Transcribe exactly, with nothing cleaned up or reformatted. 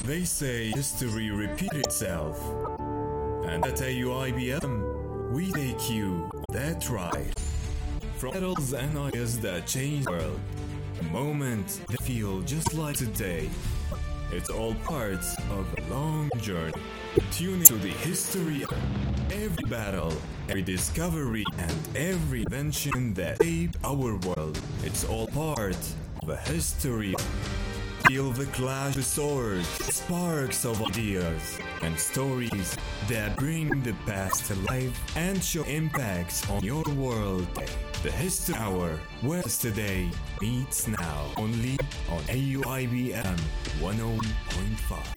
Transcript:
They say history repeats itself. And at A U I B M, we take you on that ride. From battles and ideas that change the world, a moment that feel just like today. It's all part of a long journey. Tune into the history of every battle, every discovery, and every invention that shaped our world. It's all part of a history. Feel the clash of swords, sparks of ideas, and stories that bring the past to life and show impacts on your world. The History Hour, where today meets now, only on A U I B M one oh one point five.